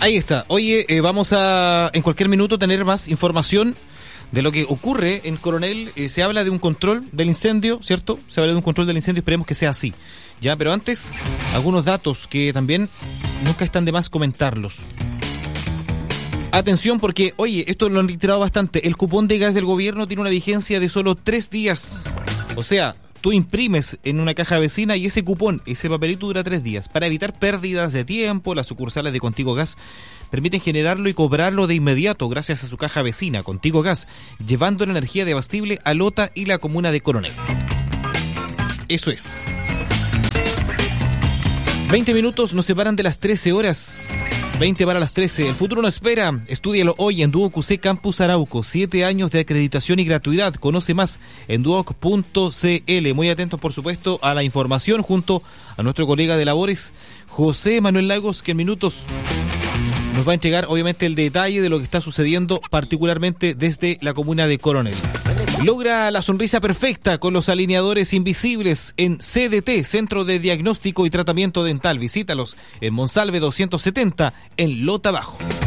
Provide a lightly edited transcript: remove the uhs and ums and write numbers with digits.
Ahí está. Oye, vamos a en cualquier minuto tener más información de lo que ocurre en Coronel. Se habla de un control del incendio, ¿cierto? Se habla de un control del incendio, esperemos que sea así. Ya, pero antes, algunos datos que también nunca están de más comentarlos. Atención porque, oye, esto lo han reiterado bastante, el cupón de gas del gobierno tiene una vigencia de solo 3 días. O sea, tú imprimes en una caja vecina y ese cupón, ese papelito dura 3 días. Para evitar pérdidas de tiempo, las sucursales de Contigo Gas permiten generarlo y cobrarlo de inmediato gracias a su caja vecina, Contigo Gas, llevando la energía de Bastible a Lota y la comuna de Coronel. Eso es. 20 minutos nos separan de las 13 horas. 20 para las 13. El futuro no espera. Estúdialo hoy en Duoc UC Campus Arauco. 7 años de acreditación y gratuidad. Conoce más en duoc.cl. Muy atentos, por supuesto, a la información junto a nuestro colega de labores, José Manuel Lagos, que en minutos nos va a entregar, obviamente, el detalle de lo que está sucediendo, particularmente desde la comuna de Coronel. Logra la sonrisa perfecta con los alineadores invisibles en CDT, Centro de Diagnóstico y Tratamiento Dental. Visítalos en Monsalve 270 en Lota Bajo.